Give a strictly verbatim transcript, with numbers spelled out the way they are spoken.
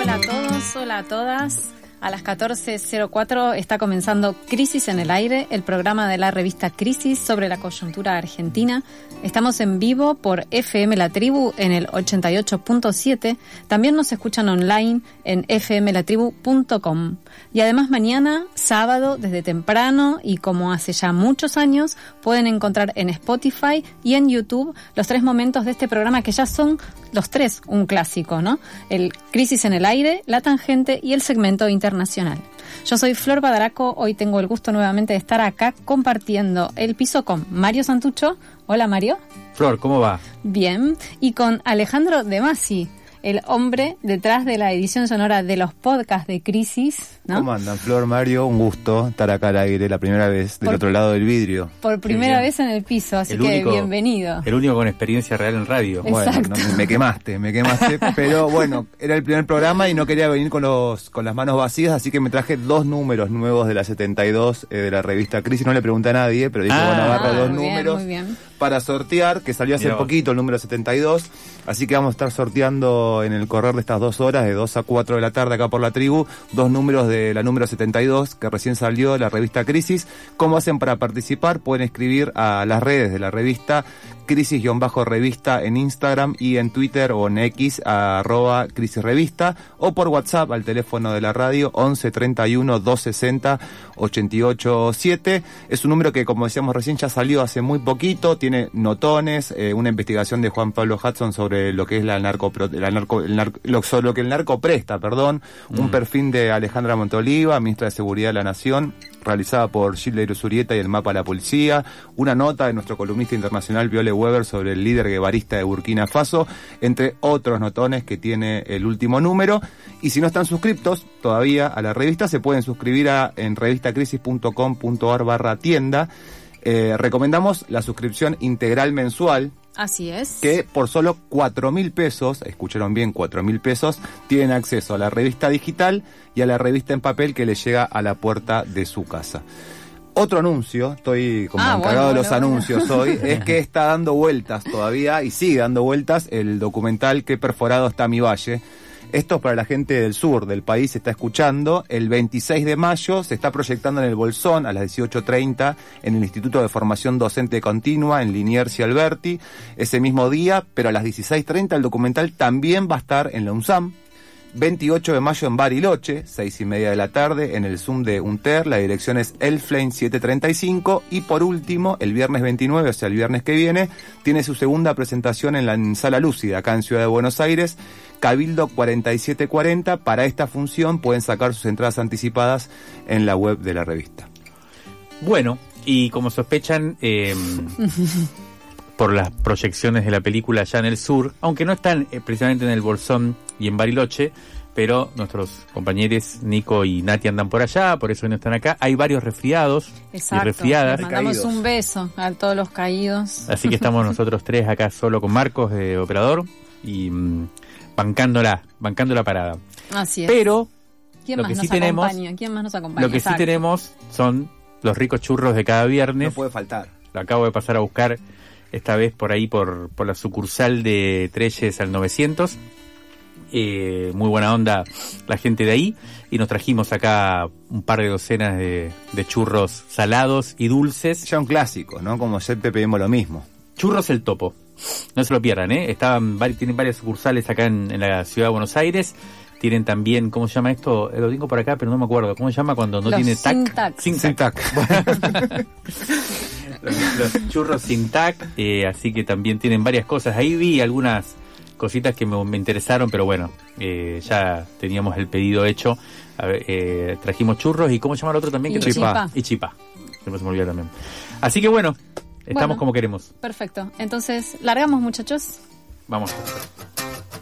Hola a todos, hola a todas. A las catorce cero cuatro está comenzando Crisis en el Aire, el programa de la revista Crisis sobre la coyuntura argentina. Estamos en vivo por F M La Tribu en el ochenta y ocho punto siete. También nos escuchan online en f m la tribu punto com. Y además mañana, sábado, desde temprano y como hace ya muchos años, pueden encontrar en Spotify y en YouTube los tres momentos de este programa que ya son los tres un clásico, ¿no? El Crisis en el Aire, La Tangente y el segmento internacional. Yo soy Flor Badaraco, hoy tengo el gusto nuevamente de estar acá compartiendo el piso con Mario Santucho. Hola Mario. Flor, ¿cómo va? Bien, y con Alejandro De Masi, el hombre detrás de la edición sonora de los podcasts de Crisis, ¿no? ¿Cómo andan, Flor, Mario? Un gusto estar acá al aire la primera vez del por, otro lado del vidrio. Por primera vez en el piso, así el que único, bienvenido. El único con experiencia real en radio. Exacto. Bueno, no, me quemaste, me quemaste, pero bueno, era el primer programa y no quería venir con los con las manos vacías, así que me traje dos números nuevos de la setenta y dos eh, de la revista Crisis. No le pregunté a nadie, pero dije, ah, bueno, agarro ah, dos muy números bien, muy bien. para sortear, que salió hace Mirá poquito el número setenta y dos, así que vamos a estar sorteando en el correr de estas dos horas, de dos a cuatro de la tarde acá por la tribu, dos números de la número setenta y dos, que recién salió de la revista Crisis. ¿Cómo hacen para participar? Pueden escribir a las redes de la revista, Crisis-revista en Instagram y en Twitter o en X, arroba Crisis Revista, o por WhatsApp al teléfono de la radio once treinta y uno doscientos sesenta ochenta y ocho siete. Es un número que, como decíamos recién, ya salió hace muy poquito, tiene notones, eh, una investigación de Juan Pablo Hudson sobre lo que es la narco, la narco, el narco lo, sobre lo que el narco presta, perdón, mm. un perfil de Alejandra Montoliva, ministra de Seguridad de la Nación, realizada por Gilda Iruzurieta y el Mapa de la Policía, una nota de nuestro columnista internacional Viole Weber sobre el líder guevarista de Burkina Faso, entre otros notones que tiene el último número. Y si no están suscriptos todavía a la revista, se pueden suscribir a, en revistacrisis punto com punto ar barra tienda. Eh, recomendamos la suscripción integral mensual. Así es. Que por solo cuatro mil pesos, escucharon bien, cuatro mil pesos, tienen acceso a la revista digital y a la revista en papel que les llega a la puerta de su casa. Otro anuncio, estoy como ah, encargado bueno, de los bueno, anuncios bueno. hoy, es que está dando vueltas todavía y sigue dando vueltas el documental Qué perforado está mi valle. Esto es para la gente del sur del país, se está escuchando. El veintiséis de mayo se está proyectando en el Bolsón a las dieciocho treinta en el Instituto de Formación Docente Continua en Liniers y Alberti. Ese mismo día, pero a las dieciséis treinta el documental también va a estar en la UNSAM. veintiocho de mayo en Bariloche, seis y media de la tarde, en el Zoom de UNTER, la dirección es Elflame setecientos treinta y cinco, y por último, el viernes veintinueve, o sea, el viernes que viene, tiene su segunda presentación en la en Sala Lúcida, acá en Ciudad de Buenos Aires, Cabildo cuarenta y siete cuarenta. Para esta función pueden sacar sus entradas anticipadas en la web de la revista. Bueno, y como sospechan, eh, por las proyecciones de la película allá en el sur, aunque no están eh, precisamente en el Bolsón y en Bariloche, pero nuestros compañeros Nico y Nati andan por allá, por eso hoy no están acá. Hay varios resfriados Exacto, y resfriadas. Les mandamos un beso a todos los caídos. Así que estamos nosotros tres acá solo con Marcos de operador y mmm, bancándola, bancando la parada. Así es. Pero ¿Quién lo más que nos sí tenemos, acompaña? ¿Quién más nos acompaña? Lo que Exacto. sí tenemos son los ricos churros de cada viernes. No puede faltar. Lo acabo de pasar a buscar esta vez por ahí por, por la sucursal de Treyes al novecientos. Eh, muy buena onda la gente de ahí, y nos trajimos acá un par de docenas de, de churros salados y dulces. Ya un clásico, ¿no? Como siempre pedimos lo mismo. Churros El Topo, no se lo pierdan, ¿eh? Estaban, tienen varias sucursales acá en, en la ciudad de Buenos Aires. Tienen también, ¿cómo se llama esto? Lo tengo por acá, pero no me acuerdo. ¿Cómo se llama cuando no los tiene tac? Sin tac. Sin Sin tac. tac. los, los churros sin tac, eh, así que también tienen varias cosas. Ahí vi algunas cositas que me, me interesaron, pero bueno, eh, ya teníamos el pedido hecho. A ver, eh, trajimos churros y ¿cómo se llama el otro también? Y que chipá. Y chipá. Se me olvidó también. Así que bueno, estamos Bueno, como queremos. Perfecto. Entonces, largamos, muchachos. Vamos.